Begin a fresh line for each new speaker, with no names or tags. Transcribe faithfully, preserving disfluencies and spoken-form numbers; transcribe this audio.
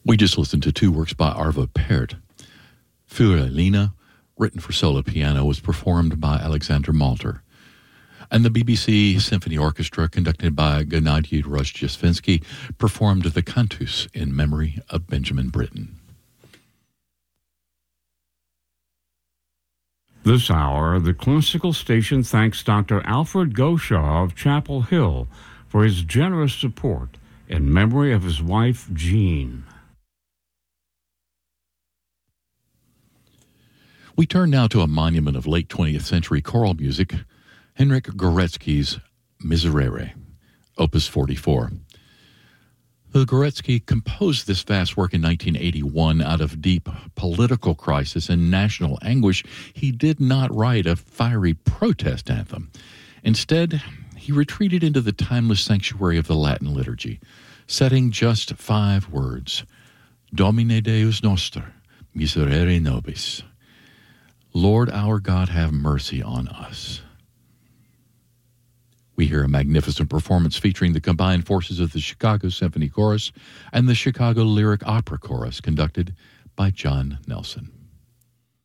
We just listened to two works by Arvo Pärt. Für Elena, written for solo piano, was performed by Alexander Malter. And the B B C Symphony Orchestra, conducted by Gennady Rozhdestvensky, performed the Cantus in memory of Benjamin Britten.
This hour, the Classical Station thanks Doctor Alfred Goshaw of Chapel Hill for his generous support in memory of his wife, Jean.
We turn now to a monument of late twentieth century choral music, Henryk Górecki's Miserere, Opus forty-four. Górecki composed this vast work in nineteen eighty-one out of deep political crisis and national anguish. He did not write a fiery protest anthem. Instead, he retreated into the timeless sanctuary of the Latin liturgy, setting just five words: Domine Deus noster, miserere nobis. Lord our God, have mercy on us. We hear a magnificent performance featuring the combined forces of the Chicago Symphony Chorus and the Chicago Lyric Opera Chorus, conducted by John Nelson.